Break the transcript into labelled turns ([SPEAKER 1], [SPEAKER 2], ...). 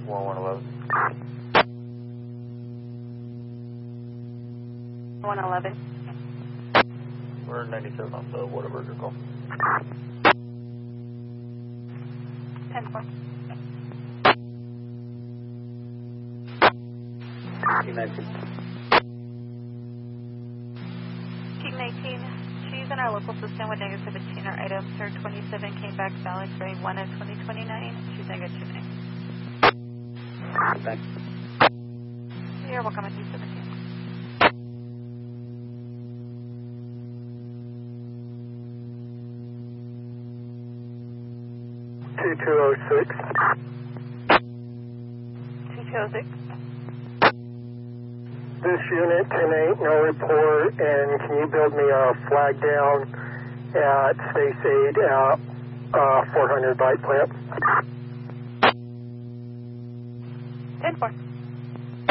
[SPEAKER 1] 1111.
[SPEAKER 2] 111.
[SPEAKER 1] We're 97 off the Whataburger call.
[SPEAKER 2] 10-4.
[SPEAKER 1] King 19.
[SPEAKER 2] King 19. She's in our local system with negative 17. Our items, her 27 came back valid for a 1 of 2029. She's negative 29.
[SPEAKER 1] Thanks.
[SPEAKER 2] You're welcome at 17.
[SPEAKER 3] $2206.
[SPEAKER 2] 2206.
[SPEAKER 3] This unit 10-8, no report, and can you build me a flag down at Space 8 at 400 Light Plant?
[SPEAKER 2] 10-4.